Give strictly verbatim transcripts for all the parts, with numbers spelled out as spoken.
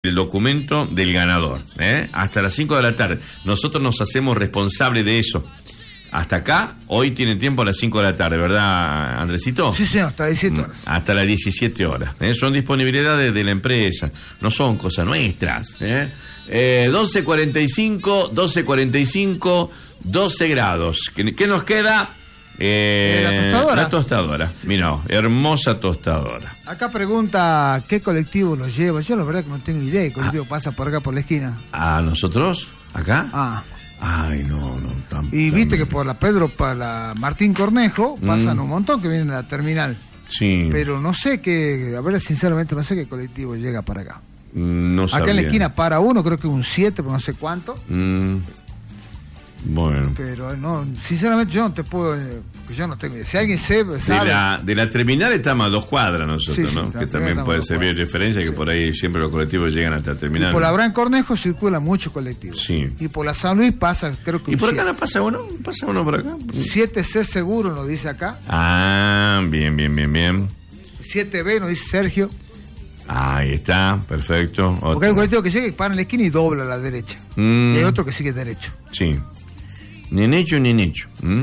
el documento del ganador, ¿eh? Hasta las cinco de la tarde. Nosotros nos hacemos responsables de eso. Hasta acá, hoy tienen tiempo a las cinco de la tarde, ¿verdad, Andresito? Sí, señor, hasta las diecisiete horas. Hasta las diecisiete horas. ¿eh? Son disponibilidades de la empresa, no son cosas nuestras. ¿eh? Eh, doce cuarenta y cinco, doce cuarenta y cinco, doce grados. ¿Qué, qué nos queda? Eh, la tostadora. La tostadora. Mira, hermosa tostadora. Acá pregunta qué colectivo lo lleva. Yo la verdad que no tengo idea. ¿Qué colectivo ah. pasa por acá por la esquina? ¿A nosotros? ¿Acá? Ah. Ay, no, no. Tan, y tan viste bien. que por la Pedro para la Martín Cornejo pasan mm. un montón que vienen a la terminal. Sí. Pero no sé qué, a ver, sinceramente no sé qué colectivo llega para acá. No sabía. Acá en la esquina para uno, creo que un siete, pero no sé cuánto. Mm. Bueno. Pero no, sinceramente yo no te puedo, porque yo no tengo idea. Si alguien sabe, sabe. De la, de la terminal estamos a dos cuadras nosotros, sí, ¿no? Sí, que también puede servir de referencia, sí. que por ahí siempre los colectivos llegan hasta la terminal. Y por la Abraham Cornejo circulan muchos colectivos. Sí. Y por la San Luis pasa, creo que ¿Y un por acá siete. no pasa uno? ¿Pasa uno por acá? siete C seguro nos dice acá. Ah, bien, bien, bien, bien. siete B nos dice Sergio. Ahí está, perfecto. Otro. Porque hay un colectivo que llega y para en la esquina y dobla a la derecha. Mm. Y hay otro que sigue derecho. Sí. Ni hecho ni hecho. ¿Mm?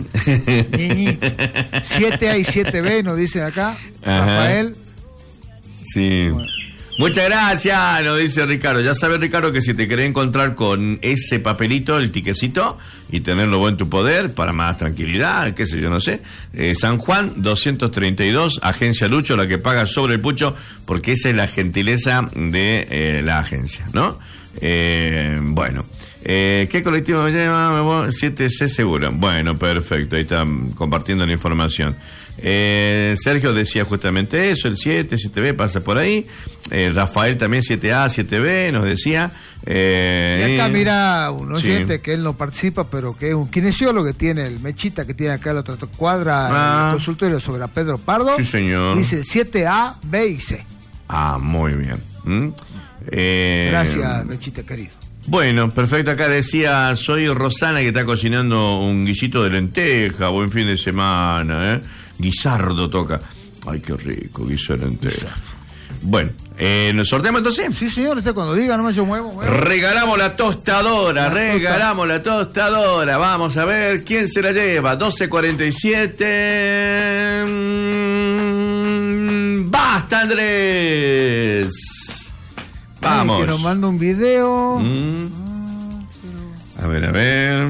siete A y siete B nos dicen acá. Ajá. Rafael. Sí. Bueno. Muchas gracias, nos dice Ricardo. Ya sabes, Ricardo, que si te querés encontrar con ese papelito, el tiquecito, y tenerlo vos en tu poder, para más tranquilidad, qué sé yo, no sé. Eh, San Juan doscientos treinta y dos, Agencia Lucho, la que paga sobre el pucho, porque esa es la gentileza de eh, la agencia, ¿no? Eh, bueno. Eh, ¿Qué colectivo me llama? siete C seguro. Bueno, perfecto, ahí están compartiendo la información. Eh, Sergio decía justamente eso, el siete, siete B pasa por ahí. Eh, Rafael también siete A, siete B nos decía. Eh, y acá mira un oyente sí. que él no participa, pero que es un kinesiólogo que tiene el Mechita, que tiene acá la otra cuadra, ah. el consultorio sobre a Pedro Pardo. Sí, señor. Dice siete A, B y C. Ah, muy bien. ¿Mm? Eh, Gracias, Mechita querido. Bueno, perfecto. Acá decía, soy Rosana, que está cocinando un guisito de lenteja. Buen fin de semana, ¿eh? Guisardo toca. Ay, qué rico, guiso de lenteja. Bueno, eh, ¿nos sorteamos entonces? Sí, señor, usted cuando diga, nomás yo muevo, muevo. Regalamos la tostadora, la regalamos tosta. la tostadora. Vamos a ver quién se la lleva. doce cuarenta y siete. ¡Basta, Andrés! Vamos. Ay, que nos manda un video. Mm. A ver, a ver.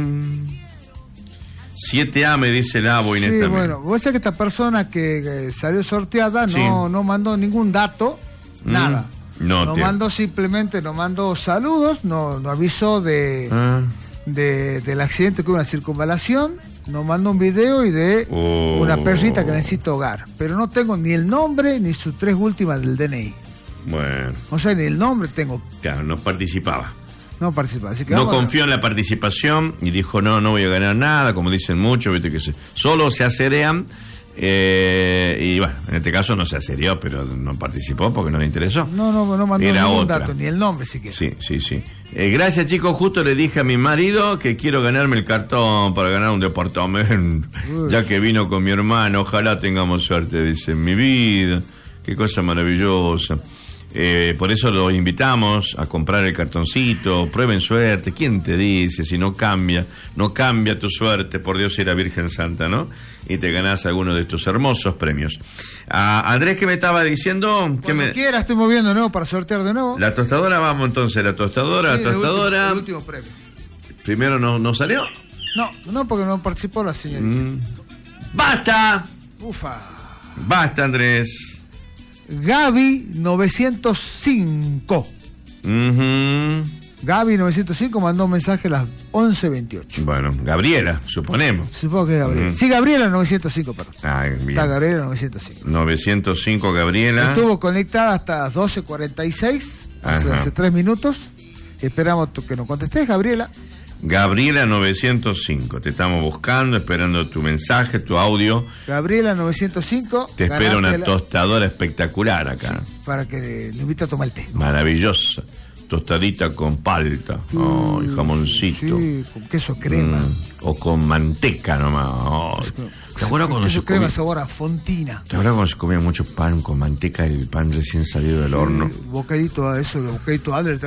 siete A me dice la Abo, Inés. Sí, también. bueno, vos sabés que esta persona que, que salió sorteada sí. no, no mandó ningún dato, mm. nada. No, no mandó simplemente, no mandó saludos, no, no avisó de, ah. de del accidente que hubo en la circunvalación, no mandó un video y de oh. una perrita que necesita hogar. Pero no tengo ni el nombre ni sus tres últimas del D N I. Bueno. O sea, ni el nombre tengo. Claro, no participaba. No participaba. Así que no vamos confió a... en la participación y dijo, no, no voy a ganar nada, como dicen muchos, viste que se... solo se acerean. Eh, y bueno, en este caso no se aserió, pero no participó porque no le interesó. No, no, no mandó Era ningún otra. dato, ni el nombre siquiera. Sí, sí, sí. Eh, gracias, chicos. Justo le dije a mi marido que quiero ganarme el cartón para ganar un departamento, Uy. ya que vino con mi hermano. Ojalá tengamos suerte, dice, en mi vida. Qué cosa maravillosa. Eh, por eso los invitamos a comprar el cartoncito, prueben suerte. ¿Quién te dice si no cambia? No cambia tu suerte, por Dios y la Virgen Santa, ¿no? Y te ganás alguno de estos hermosos premios. Ah, Andrés, ¿qué me estaba diciendo? Cuando ¿Qué me... quiera, estoy moviendo de nuevo para sortear de nuevo. La tostadora, vamos entonces, la tostadora, sí, la tostadora. El último, el último premio. ¿Primero no, no salió? No, no, porque no participó la señorita. Mm. ¡Basta! Ufa. Basta, Andrés. Gaby novecientos cinco. Uh-huh. Gaby novecientos cinco mandó un mensaje a las once veintiocho. Bueno, Gabriela, suponemos. Supongo que es Gabriela. Uh-huh. Sí, Gabriela novecientos cinco, perdón. Ay, bien. Está Gabriela novecientos cinco. novecientos cinco, Gabriela. Estuvo conectada hasta las doce cuarenta y seis, hace, hace tres minutos. Esperamos que nos contestes, Gabriela. Gabriela novecientos cinco, te estamos buscando, esperando tu mensaje, tu audio. Gabriela novecientos cinco. Te espera una la... tostadora espectacular acá. Sí, para que le invite a tomar el té. Maravillosa. Tostadita con palta, sí, oh, y jamoncito. Sí, con queso crema. Mm, o con manteca nomás. Oh. ¿Te acuerdas cuando queso se crema comía? Sabor a fontina. ¿Te acuerdas cuando se comía mucho pan con manteca, el pan recién salido del horno? Sí, bocadito a eso, el bocadito a